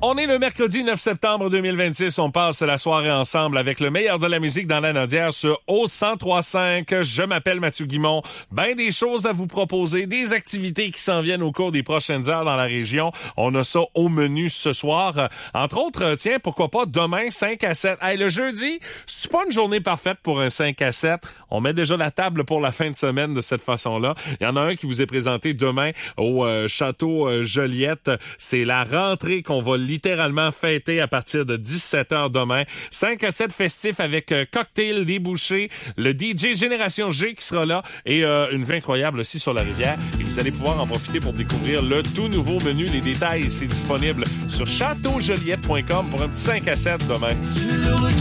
On est le mercredi 9 septembre 2026. On passe la soirée ensemble avec le meilleur de la musique dans la Nodière sur O1035. Je m'appelle Mathieu Guimond. Ben des choses à vous proposer, des activités qui s'en viennent au cours des prochaines heures dans la région. On a ça au menu ce soir. Entre autres, tiens, pourquoi pas demain 5 à 7. Hey, le jeudi, c'est pas une journée parfaite pour un 5 à 7. On met déjà la table pour la fin de semaine de cette façon-là. Il y en a un qui vous est présenté demain au Château Joliette. C'est la rentrée qu'on va littéralement fêter à partir de 17h demain. 5 à 7 festifs avec cocktail, débouché, le DJ Génération G qui sera là et une vue incroyable aussi sur la rivière. Et vous allez pouvoir en profiter pour découvrir le tout nouveau menu. Les détails, c'est disponible sur châteaujoliette.com pour un petit 5 à 7 demain.